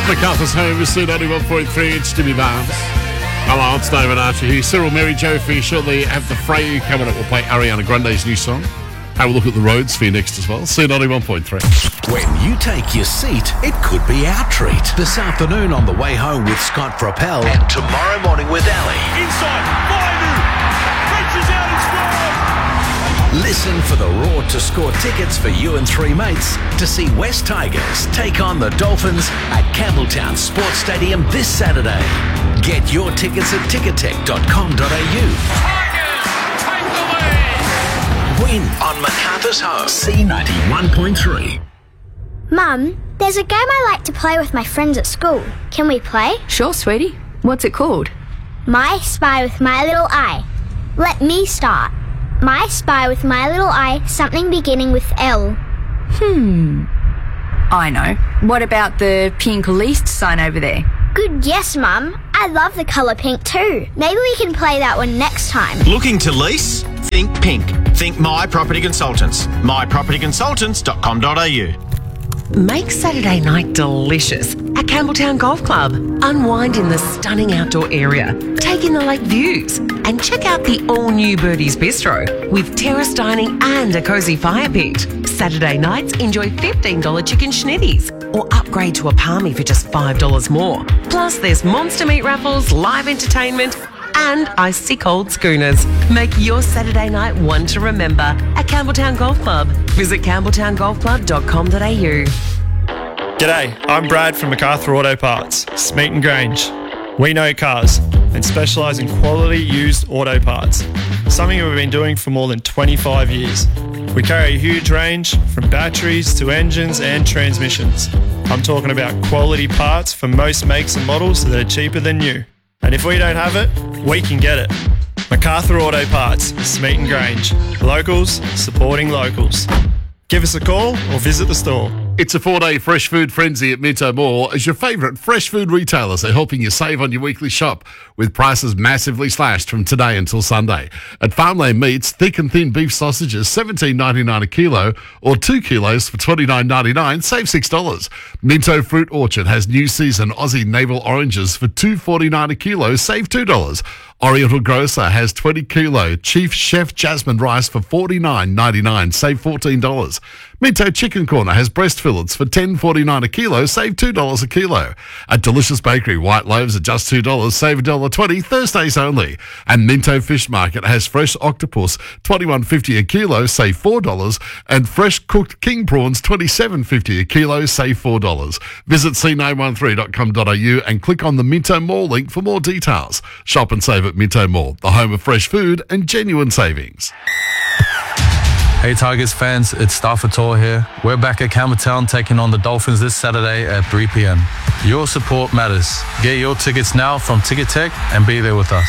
MacArthur's home is C91.3. It's Jimmy Barnes. Hello, it's David Archer here. Cyril, Mary Jo for you shortly. Have the Freyu coming up. We'll play Ariana Grande's new song. Have a look at the roads for you next as well. C91.3. When you take your seat, it could be our treat. This afternoon on the way home with Scott Propel. And tomorrow morning with Ali. Inside, Vaidu reaches out and scores. Listen for the Raw to Score tickets for you and three mates to see West Tigers take on the Dolphins at Campbelltown Sports Stadium this Saturday. Get your tickets at tickettech.com.au. Tigers take the lead. Win on MacArthur's home. C91.3. Mum, there's a game I like to play with my friends at school. Can we play? Sure, sweetie. What's it called? My Spy with My Little Eye. Let me start. My Spy with My Little Eye, something beginning with L. I know. What about the pink leased sign over there? Good guess, Mum. I love the colour pink too. Maybe we can play that one next time. Looking to lease? Think pink. Think My Property Consultants. mypropertyconsultants.com.au. Make Saturday night delicious at Campbelltown Golf Club. Unwind in the stunning outdoor area, take in the lake views, and check out the all-new Birdie's Bistro with terrace dining and a cosy fire pit. Saturday nights, enjoy $15 chicken schnitties or upgrade to a palmy for just $5 more. Plus, there's monster meat raffles, live entertainment, and icy cold schooners. Make your Saturday night one to remember at Campbelltown Golf Club. Visit campbelltowngolfclub.com.au. G'day, I'm Brad from MacArthur Auto Parts, Smeaton Grange. We know cars and specialise in quality used auto parts, something we've been doing for more than 25 years. We carry a huge range from batteries to engines and transmissions. I'm talking about quality parts for most makes and models that are cheaper than new. And if we don't have it, we can get it. MacArthur Auto Parts, Smeaton Grange. Locals supporting locals. Give us a call or visit the store. It's a 4-day fresh food frenzy at Minto Mall as your favourite fresh food retailers are helping you save on your weekly shop with prices massively slashed from today until Sunday. At Farmland Meats, thick and thin beef sausages $17.99 a kilo or 2 kilos for $29.99, save $6. Minto Fruit Orchard has new season Aussie navel oranges for $2.49 a kilo, save $2. Oriental Grocer has 20 kilo Chief Chef Jasmine rice for $49.99, save $14. Minto Chicken Corner has breast fillets for $10.49 a kilo, save $2 a kilo. At Delicious Bakery, white loaves are just $2, save $1.20, Thursdays only. And Minto Fish Market has fresh octopus, $21.50 a kilo, save $4. And fresh cooked king prawns, $27.50 a kilo, save $4. Visit c913.com.au and click on the Minto Mall link for more details. Shop and save at Minto Mall, the home of fresh food and genuine savings. Hey Tigers fans, it's Stafford Tor here. We're back at Campbelltown taking on the Dolphins this Saturday at 3 p.m. Your support matters. Get your tickets now from Ticket Tech and be there with us.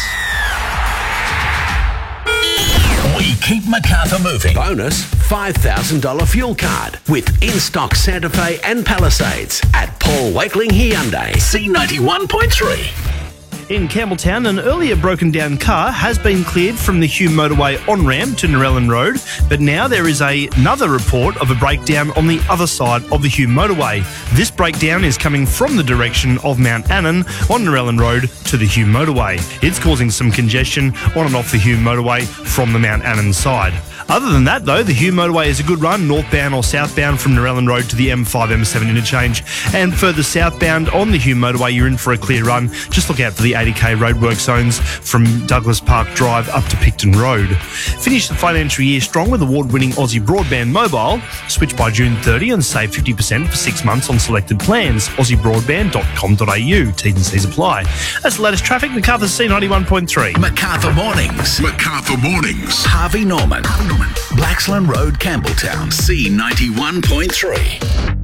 We keep MacArthur moving. Bonus $5,000 fuel card with in-stock Santa Fe and Palisades at Paul Wakeling Hyundai. C91.3. In Campbelltown, an earlier broken down car has been cleared from the Hume motorway on-ramp to Narellan Road, but now there is another report of a breakdown on the other side of the Hume motorway. This breakdown is coming from the direction of Mount Annan on Narellan Road to the Hume motorway. It's causing some congestion on and off the Hume motorway from the Mount Annan side. Other than that, though, the Hume motorway is a good run, northbound or southbound from Narellan Road to the M5-M7 interchange. And further southbound on the Hume motorway, you're in for a clear run. Just look out for the 80k roadwork zones from Douglas Park Drive up to Picton Road. Finish the financial year strong with award-winning Aussie Broadband Mobile. Switch by June 30 and save 50% for 6 months on selected plans. AussieBroadband.com.au. T's and C's apply. That's the latest traffic. MacArthur C91.3. MacArthur Mornings. MacArthur Mornings. Harvey Norman. Blaxland Road, Campbelltown. C91.3.